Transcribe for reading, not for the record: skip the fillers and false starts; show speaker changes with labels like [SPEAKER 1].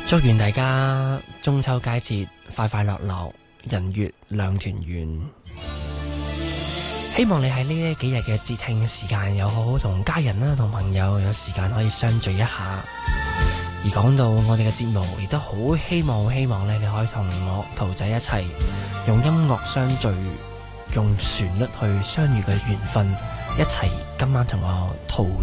[SPEAKER 1] 祝願大家中秋佳節快快樂樂，人月兩團圓。希望你喺呢幾日嘅節慶時間，有好好同家人啦、同朋友有時間可以相聚一下。而講到我哋嘅節目，亦都好希望咧，你可以同我桃仔一齊用音樂相聚，用旋律去相遇嘅緣分，一齊今晚同我桃